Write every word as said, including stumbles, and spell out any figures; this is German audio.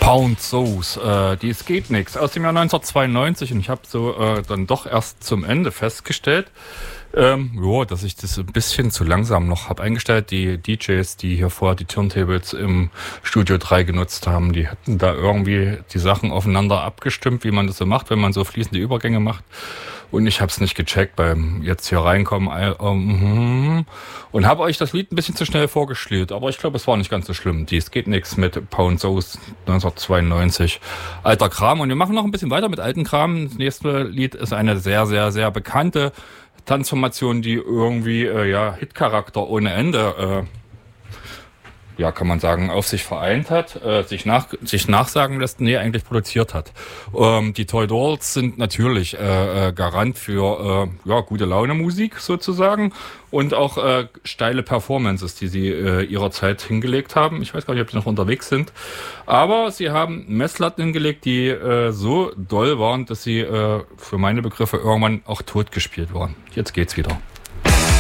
Pound Sauce, äh, die Es geht nix, aus dem Jahr neunzehnhundertzweiundneunzig, und ich habe so äh, dann doch erst zum Ende festgestellt, ähm, jo, dass ich das ein bisschen zu langsam noch habe eingestellt. Die D Js, die hier vorher die Turntables im Studio drei genutzt haben, die hatten da irgendwie die Sachen aufeinander abgestimmt, wie man das so macht, wenn man so fließende Übergänge macht. Und ich habe es nicht gecheckt beim jetzt hier reinkommen äh, ähm, und habe euch das Lied ein bisschen zu schnell vorgespielt. Aber ich glaube, es war nicht ganz so schlimm. Die Es geht nix mit Pound Sauce neunzehnhundertzweiundneunzig. Alter Kram. Und wir machen noch ein bisschen weiter mit alten Kram. Das nächste Lied ist eine sehr, sehr, sehr bekannte Transformation, die irgendwie äh, ja Hitcharakter ohne Ende äh, ja, kann man sagen, auf sich vereint hat, äh, sich nach sich nachsagen lässt, nee, eigentlich produziert hat. Ähm, die Toy Dolls sind natürlich äh, äh, Garant für äh, ja, gute Laune Musik sozusagen und auch äh, steile Performances, die sie äh, ihrer Zeit hingelegt haben. Ich weiß gar nicht, ob die noch unterwegs sind, aber sie haben Messlatten hingelegt, die äh, so doll waren, dass sie äh, für meine Begriffe irgendwann auch tot gespielt waren. Jetzt geht's wieder.